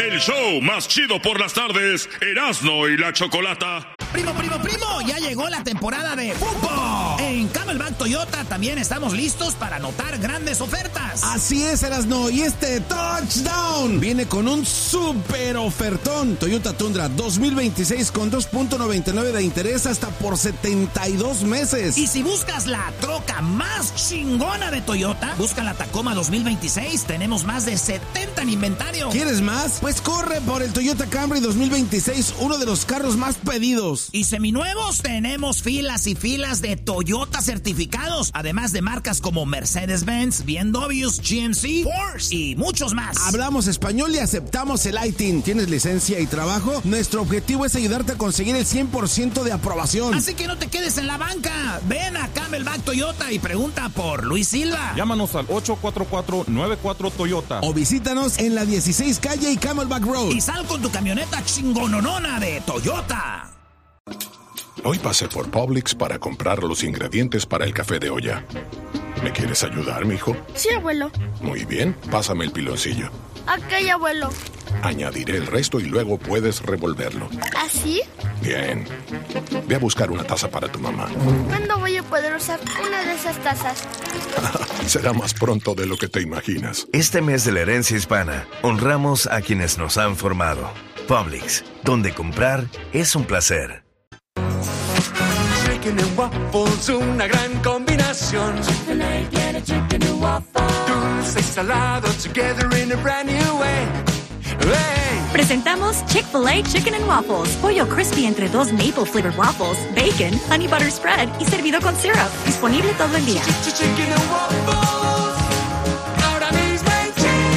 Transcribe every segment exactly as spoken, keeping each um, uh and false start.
el show más chido por las tardes, Erasmo y la Chocolata. Primo, primo, primo, ya llegó la temporada de fútbol. En Camelback Toyota también estamos listos para anotar grandes ofertas. Así es, Erasmo, y este touchdown viene con un super ofertón. Toyota Tundra dos mil veintiséis con dos punto noventa y nueve de interés hasta por setenta y dos meses. Y si buscas la troca más chingona de Toyota, busca la Tacoma dos mil veintiséis. Tenemos más de setenta en inventario. ¿Quieres más? Pues corre por el Toyota Camry dos mil veintiséis, uno de los carros más pedidos. Y seminuevos, tenemos filas y filas de Toyota certificados, además de marcas como Mercedes-Benz, B M W, G M C, Porsche y muchos más. Hablamos español y aceptamos el I T I N. ¿Tienes licencia y trabajo? Nuestro objetivo es ayudarte a conseguir el cien por ciento de aprobación. Así que no te quedes en la banca. Ven a Camelback Toyota y pregunta por Luis Silva. Llámanos al ocho cuatro cuatro nueve cuatro Toyota. O visítanos en la dieciséis calle y Camelback Road. Y sal con tu camioneta chingononona de Toyota. Hoy pasé por Publix para comprar los ingredientes para el café de olla. ¿Me quieres ayudar, mijo? Sí, abuelo. Muy bien, pásame el piloncillo. Ok, abuelo. Añadiré el resto y luego puedes revolverlo. ¿Así? Bien. Ve a buscar una taza para tu mamá. ¿Cuándo voy a poder usar una de esas tazas? Será más pronto de lo que te imaginas. Este mes de la herencia hispana, honramos a quienes nos han formado. Publix, donde comprar es un placer. Chicken and waffles, una gran combinación. Chick-fil-A, get a chicken and waffle. Dulce y salado together in a brand new way. Hey. Presentamos Chick-fil-A Chicken and Waffles. Pollo crispy entre dos maple flavored waffles, bacon, honey butter spread y servido con syrup. Disponible todo el día. Chicken and waffles. Ahora mismo en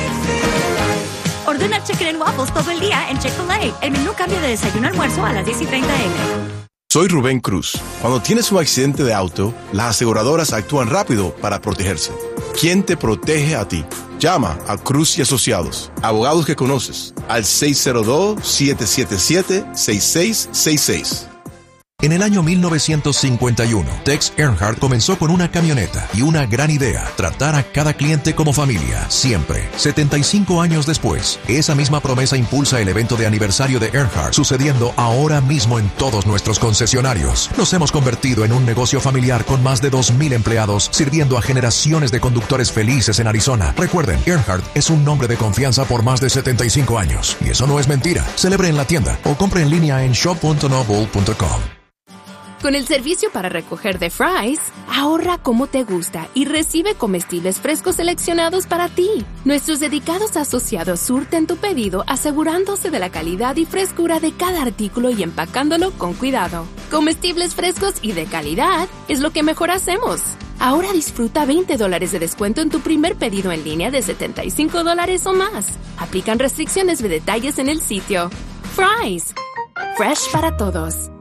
Chick-fil-A. Ordena Chicken and Waffles todo el día en Chick-fil-A. El menú cambia de desayuno a almuerzo a las diez y treinta eme. Soy Rubén Cruz. Cuando tienes un accidente de auto, las aseguradoras actúan rápido para protegerse. ¿Quién te protege a ti? Llama a Cruz y Asociados, abogados que conoces, al seis cero dos, siete siete siete, seis seis seis seis. En el año mil novecientos cincuenta y uno, Tex Earnhardt comenzó con una camioneta y una gran idea: tratar a cada cliente como familia, siempre. setenta y cinco años después, esa misma promesa impulsa el evento de aniversario de Earnhardt, sucediendo ahora mismo en todos nuestros concesionarios. Nos hemos convertido en un negocio familiar con más de dos mil empleados, sirviendo a generaciones de conductores felices en Arizona. Recuerden, Earnhardt es un nombre de confianza por más de setenta y cinco años. Y eso no es mentira. Celebre en la tienda o compre en línea en shop punto noble punto com. Con el servicio para recoger de Fry's, ahorra como te gusta y recibe comestibles frescos seleccionados para ti. Nuestros dedicados asociados surten tu pedido asegurándose de la calidad y frescura de cada artículo y empacándolo con cuidado. Comestibles frescos y de calidad es lo que mejor hacemos. Ahora disfruta veinte dólares de descuento en tu primer pedido en línea de setenta y cinco dólares o más. Aplican restricciones de detalles en el sitio. Fry's. Fresh para todos.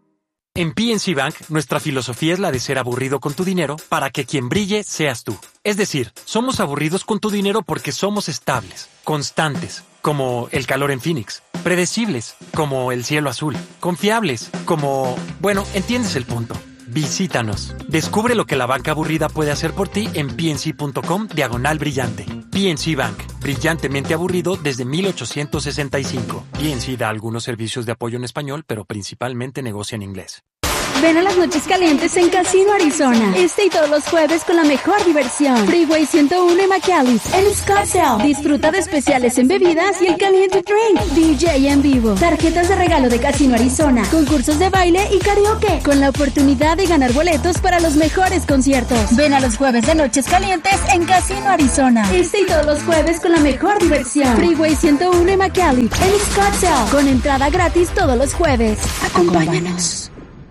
En P N C Bank, nuestra filosofía es la de ser aburrido con tu dinero para que quien brille seas tú. Es decir, somos aburridos con tu dinero porque somos estables, constantes, como el calor en Phoenix, predecibles, como el cielo azul, confiables, como... Bueno, entiendes el punto. Visítanos. Descubre lo que la banca aburrida puede hacer por ti en pnc.com diagonal brillante. P N C Bank, brillantemente aburrido desde mil ochocientos sesenta y cinco. P N C da algunos servicios de apoyo en español, pero principalmente negocia en inglés. Ven a las noches calientes en Casino Arizona. Este y todos los jueves con la mejor diversión. Freeway ciento uno en McAllis, en Scottsdale. Disfruta de especiales en bebidas y el caliente drink. D J en vivo. Tarjetas de regalo de Casino Arizona. Concursos de baile y karaoke. Con la oportunidad de ganar boletos para los mejores conciertos. Ven a los jueves de noches calientes en Casino Arizona. Este y todos los jueves con la mejor diversión. Freeway ciento uno en McAllis, en Scottsdale. Con entrada gratis todos los jueves. Acompáñanos.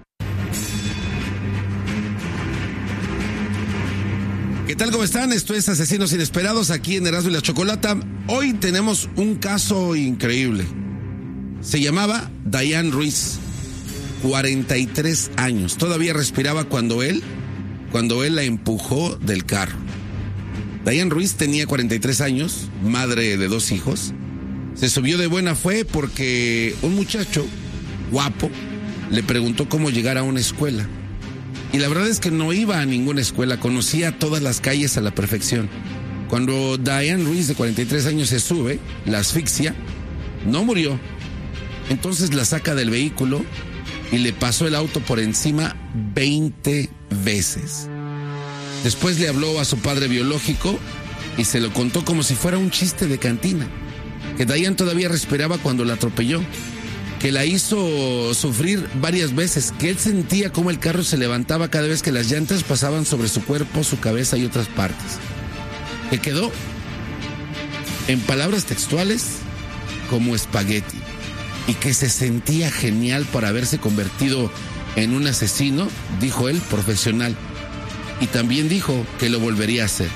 ¿Qué tal? ¿Cómo están? Esto es Asesinos Inesperados aquí en Erasmo y la Chocolata. Hoy tenemos un caso increíble. Se llamaba Diane Ruiz, cuarenta y tres años. Todavía respiraba cuando él, cuando él la empujó del carro. Diane Ruiz tenía cuarenta y tres años, madre de dos hijos. Se subió de buena fe porque un muchacho guapo le preguntó cómo llegar a una escuela. Y la verdad es que no iba a ninguna escuela, conocía todas las calles a la perfección. Cuando Diane Ruiz, de cuarenta y tres años, se sube, la asfixia, No murió. Entonces la saca del vehículo y le pasó el auto por encima veinte veces. Después le habló a su padre biológico y se lo contó como si fuera un chiste de cantina. Que Diane todavía respiraba cuando la atropelló. Que la hizo sufrir varias veces. Que él sentía como el carro se levantaba cada vez que las llantas pasaban sobre su cuerpo, su cabeza y otras partes. Que quedó, en palabras textuales, como espagueti. Y que se sentía genial por haberse convertido en un asesino, dijo él, profesional. Y también dijo que lo volvería a hacer.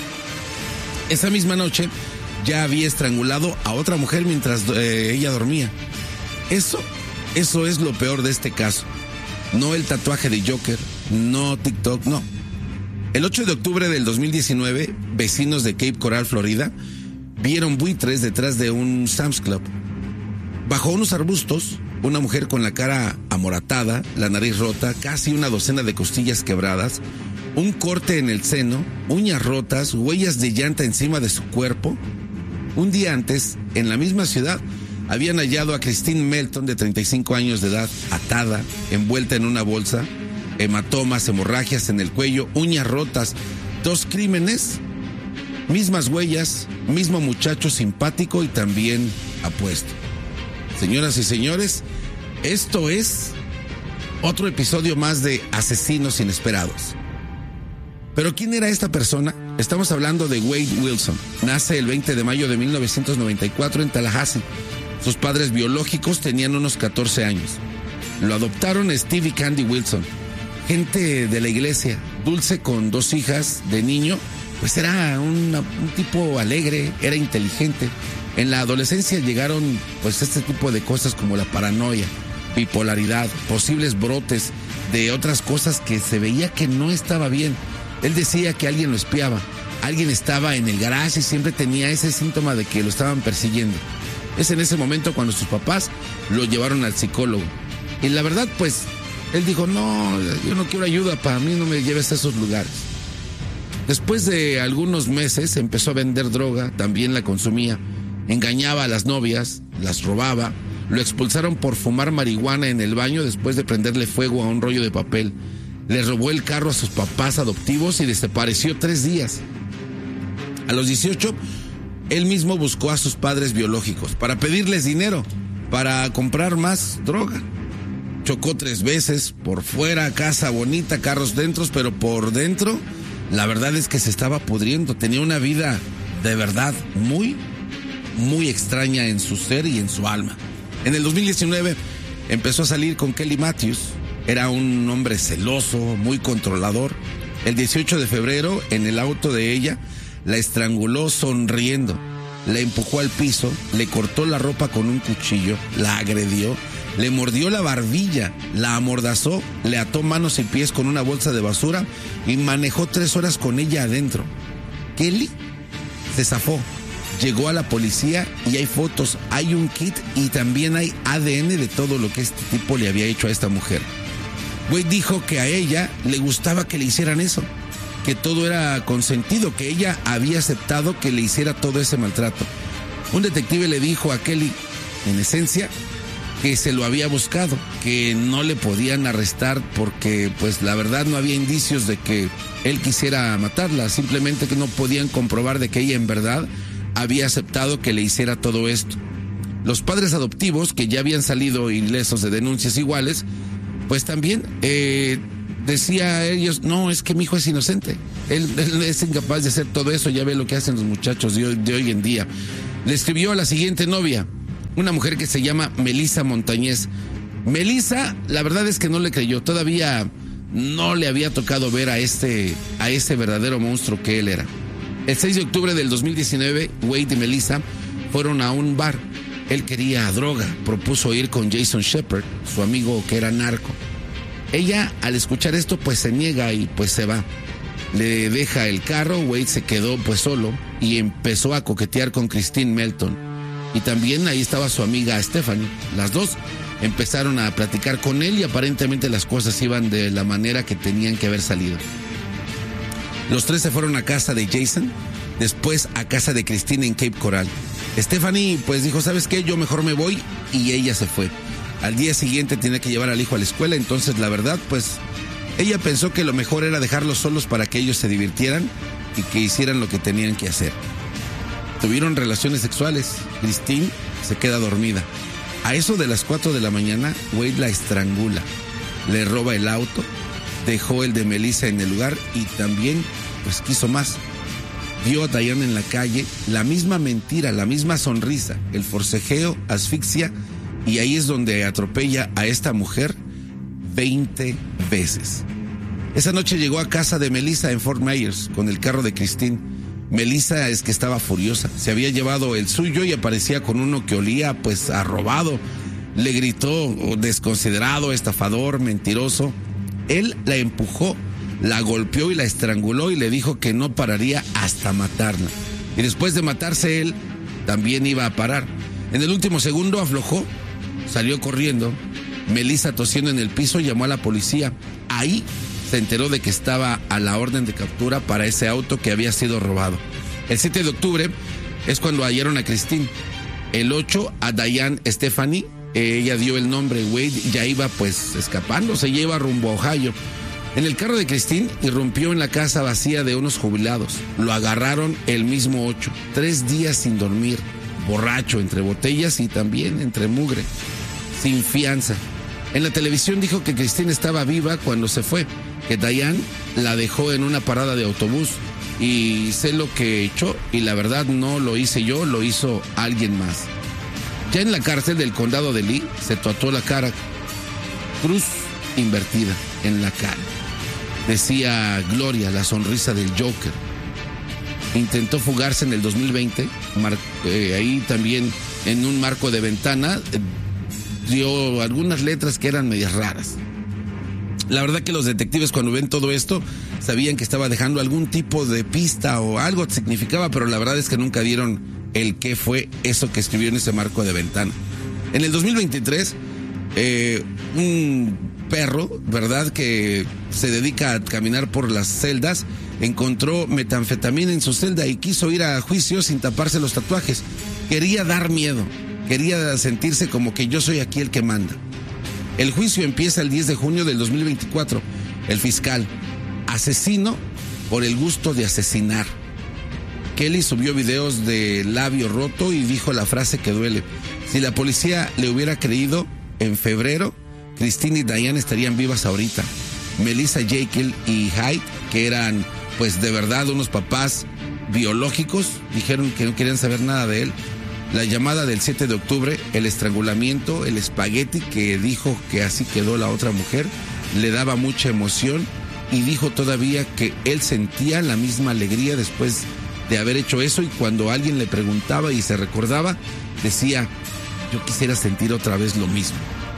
Esa misma noche ya había estrangulado a otra mujer mientras eh, ella dormía. Eso, eso es lo peor de este caso. No el tatuaje de Joker, no TikTok, no. El ocho de octubre del dos mil diecinueve, vecinos de Cape Coral, Florida, vieron buitres detrás de un Sam's Club. Bajo unos arbustos, una mujer con la cara amoratada, la nariz rota, casi una docena de costillas quebradas, un corte en el seno, uñas rotas, huellas de llanta encima de su cuerpo. Un día antes, en la misma ciudad, habían hallado a Christine Melton, de treinta y cinco años de edad, atada, envuelta en una bolsa, hematomas, hemorragias en el cuello, uñas rotas, dos crímenes, mismas huellas, mismo muchacho simpático y también apuesto. Señoras y señores, esto es otro episodio más de Asesinos Inesperados. ¿Pero quién era esta persona? Estamos hablando de Wade Wilson. Nace el veinte de mayo de mil novecientos noventa y cuatro en Tallahassee. Sus padres biológicos tenían unos catorce años. Lo adoptaron Steve y Candy Wilson. Gente de la iglesia, dulce con dos hijas de niño, pues era una, un tipo alegre, era inteligente. En la adolescencia llegaron pues este tipo de cosas como la paranoia, bipolaridad, posibles brotes de otras cosas que se veía que no estaba bien. Él decía que alguien lo espiaba, alguien estaba en el garage y siempre tenía ese síntoma de que lo estaban persiguiendo. Es en ese momento cuando sus papás lo llevaron al psicólogo. Y la verdad, pues, él dijo, no, yo no quiero ayuda, para mí no me lleves a esos lugares. Después de algunos meses empezó a vender droga, también la consumía. Engañaba a las novias, las robaba. Lo expulsaron por fumar marihuana en el baño después de prenderle fuego a un rollo de papel. Le robó el carro a sus papás adoptivos y desapareció tres días. A los dieciocho, él mismo buscó a sus padres biológicos para pedirles dinero, para comprar más droga. Chocó tres veces, por fuera, casa bonita, carros dentro, pero por dentro, la verdad es que se estaba pudriendo. Tenía una vida de verdad muy, muy extraña en su ser y en su alma. En el dos mil diecinueve empezó a salir con Kelly Matthews. Era un hombre celoso, muy controlador. El dieciocho de febrero, en el auto de ella, la estranguló sonriendo. La empujó al piso, le cortó la ropa con un cuchillo, la agredió, le mordió la barbilla, la amordazó, le ató manos y pies con una bolsa de basura y manejó tres horas con ella adentro. Kelly se zafó. Llegó a la policía y hay fotos, hay un kit y también hay A D N de todo lo que este tipo le había hecho a esta mujer. Wade dijo que a ella le gustaba que le hicieran eso, que todo era consentido, que ella había aceptado que le hiciera todo ese maltrato. Un detective le dijo a Kelly, en esencia, que se lo había buscado, que no le podían arrestar porque pues la verdad no había indicios de que él quisiera matarla, simplemente que no podían comprobar de que ella en verdad había aceptado que le hiciera todo esto. Los padres adoptivos, que ya habían salido ilesos de denuncias iguales, pues también eh, decía a ellos, no, es que mi hijo es inocente, él, él es incapaz de hacer todo eso, ya ve lo que hacen los muchachos de hoy, de hoy en día. Le escribió a la siguiente novia, una mujer que se llama Melissa Montañez. Melissa, la verdad es que no le creyó, todavía no le había tocado ver a este, a ese verdadero monstruo que él era. El seis de octubre del dos mil diecinueve, Wade y Melissa fueron a un bar. Él quería droga, propuso ir con Jason Shepard, su amigo que era narco. Ella, al escuchar esto, pues se niega y pues se va. Le deja el carro, Wade se quedó pues solo y empezó a coquetear con Christine Melton. Y también ahí estaba su amiga Stephanie. Las dos empezaron a platicar con él y aparentemente las cosas iban de la manera que tenían que haber salido. Los tres se fueron a casa de Jason, después a casa de Christine en Cape Coral. Stephanie pues dijo, ¿sabes qué? Yo mejor me voy, y ella se fue. Al día siguiente tenía que llevar al hijo a la escuela, entonces la verdad pues ella pensó que lo mejor era dejarlos solos para que ellos se divirtieran y que hicieran lo que tenían que hacer. Tuvieron relaciones sexuales. Christine se queda dormida. A eso de las cuatro de la mañana, Wade la estrangula, le roba el auto, dejó el de Melissa en el lugar y también pues quiso más. Vio a Diane en la calle, la misma mentira, la misma sonrisa, el forcejeo, asfixia, y ahí es donde atropella a esta mujer veinte veces. Esa noche llegó a casa de Melissa en Fort Myers con el carro de Christine. Melissa es que estaba furiosa, se había llevado el suyo y aparecía con uno que olía pues a robado. Le gritó desconsiderado, estafador, mentiroso. Él la empujó, la golpeó y la estranguló y le dijo que no pararía hasta matarla. Y después de matarse él, también iba a parar. En el último segundo aflojó, salió corriendo. Melissa, tosiendo en el piso, llamó a la policía. Ahí se enteró de que estaba a la orden de captura para ese auto que había sido robado. El siete de octubre es cuando hallaron a Christine. El ocho a Diane Stephanie, ella dio el nombre. Wade ya iba pues escapando, se lleva rumbo a Ohio. En el carro de Christine irrumpió en la casa vacía de unos jubilados. Lo agarraron el mismo ocho, tres días sin dormir, borracho entre botellas y también entre mugre, sin fianza. En la televisión dijo que Christine estaba viva cuando se fue, que Diane la dejó en una parada de autobús y sé lo que echó y la verdad no lo hice yo, lo hizo alguien más. Ya en la cárcel del condado de Lee se tatuó la cara, cruz invertida en la cara. Decía Gloria, la sonrisa del Joker. Intentó fugarse en el dos mil veinte, mar, eh, ahí también en un marco de ventana, eh, dio algunas letras que eran medias raras. La verdad que los detectives cuando ven todo esto sabían que estaba dejando algún tipo de pista o algo que significaba, pero la verdad es que nunca dieron el qué fue eso que escribió en ese marco de ventana. En el dos mil veintitrés, eh, un perro, ¿verdad?, que se dedica a caminar por las celdas, encontró metanfetamina en su celda y quiso ir a juicio sin taparse los tatuajes. Quería dar miedo, quería sentirse como que yo soy aquí el que manda. El juicio empieza el diez de junio del dos mil veinticuatro. El fiscal, asesino por el gusto de asesinar. Kelly subió videos de labio roto y dijo la frase que duele. Si la policía le hubiera creído, en febrero, Christine y Diane estarían vivas ahorita. Melissa, Jekyll y Hyde, que eran pues de verdad unos papás biológicos, dijeron que no querían saber nada de él. La llamada del siete de octubre, el estrangulamiento, el espagueti que dijo que así quedó la otra mujer, le daba mucha emoción y dijo todavía que él sentía la misma alegría después de haber hecho eso, y cuando alguien le preguntaba y se recordaba, decía, yo quisiera sentir otra vez lo mismo.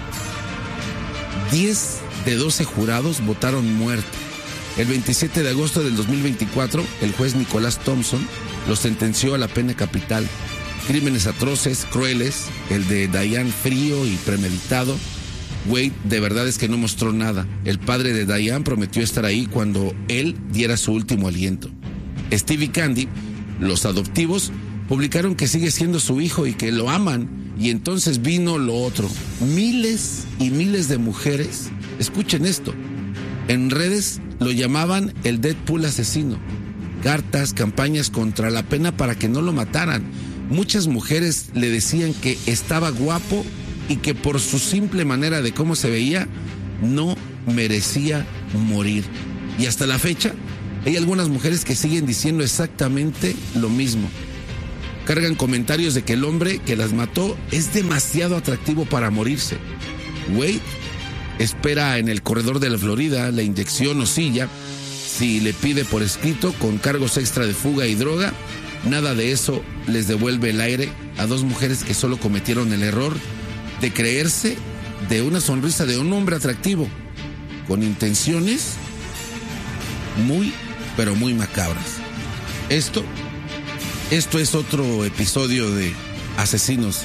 diez de doce jurados votaron muerte. El veintisiete de agosto del dos mil veinticuatro, el juez Nicolás Thompson los sentenció a la pena capital. Crímenes atroces, crueles, el de Diane frío y premeditado. Wade de verdad es que no mostró nada. El padre de Diane prometió estar ahí cuando él diera su último aliento. Steve y Candy, los adoptivos, publicaron que sigue siendo su hijo y que lo aman. Y entonces vino lo otro. Miles y miles de mujeres, escuchen esto, en redes lo llamaban el Deadpool asesino. Cartas, campañas contra la pena para que no lo mataran. Muchas mujeres le decían que estaba guapo y que por su simple manera de cómo se veía, no merecía morir. Y hasta la fecha, hay algunas mujeres que siguen diciendo exactamente lo mismo. Cargan comentarios de que el hombre que las mató es demasiado atractivo para morirse. Wade espera en el corredor de la Florida la inyección o silla. Si le pide por escrito con cargos extra de fuga y droga, nada de eso les devuelve el aire a dos mujeres que solo cometieron el error de creerse de una sonrisa de un hombre atractivo, con intenciones muy, pero muy macabras. Esto, esto es otro episodio de Asesinos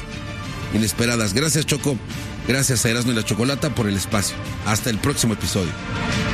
Inesperadas. Gracias, Choco. Gracias a Erasmo y la Chocolata por el espacio. Hasta el próximo episodio.